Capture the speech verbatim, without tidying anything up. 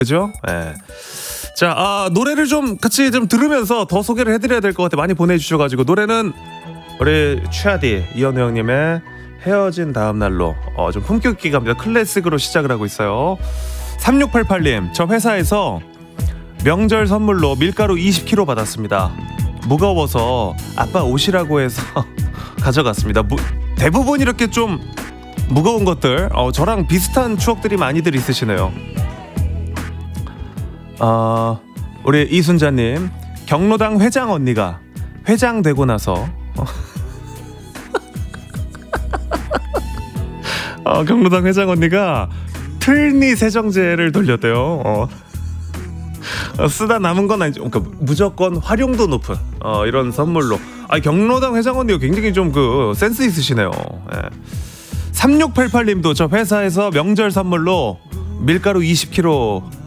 그죠? 예. 자, 아, 노래를 좀 같이 좀 들으면서 더 소개를 해드려야 될 것 같아. 많이 보내주셔가지고 노래는 우리 취아디 이현우 형님의 헤어진 다음 날로 어, 좀 품격 있게 갑니다. 클래식으로 시작을 하고 있어요. 삼육팔팔 님, 저 회사에서 명절 선물로 밀가루 이십 킬로그램 받았습니다. 무거워서 아빠 옷이라고 해서 가져갔습니다. 무, 대부분 이렇게 좀 무거운 것들, 어, 저랑 비슷한 추억들이 많이들 있으시네요. 어, 우리 이순자님, 경로당 회장 언니가 회장 되고 나서 어, 경로당 회장 언니가 틀니 세정제를 돌렸대요. 어. 어, 쓰다 남은 건 아니죠. 그러니까 무조건 활용도 높은 어, 이런 선물로. 아, 경로당 회장 언니가 굉장히 좀 그 센스 있으시네요. 예. 삼육팔팔 님도 저 회사에서 명절 선물로 밀가루 이십 킬로그램